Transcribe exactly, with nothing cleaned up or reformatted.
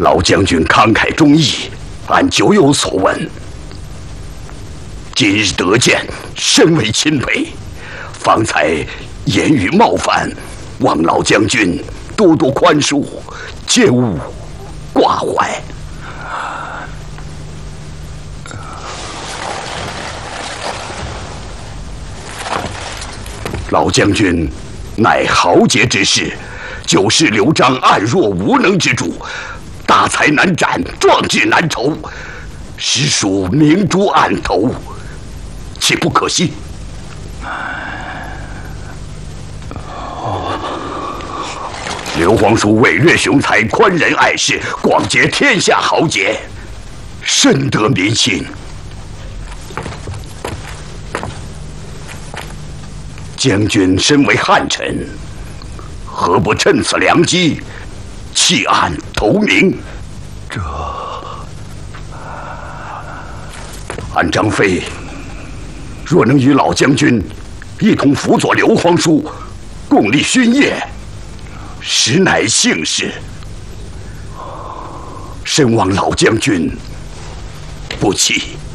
老将军慷慨忠义，俺久有所闻。今日得见，深为钦佩。方才言语冒犯，望老将军多多宽恕，切勿挂怀。老将军乃豪杰之士，九世刘璋暗弱无能之主，大才难展，壮志难酬，实属明珠暗投，岂不可惜？刘皇叔伟略雄才，宽仁爱士，广结天下豪杰，深得民心。将军身为汉臣，何不趁此良机弃暗投明？这，俺张飞若能与老将军一同辅佐刘皇叔，共立勋业，实乃幸事。深望老将军不弃。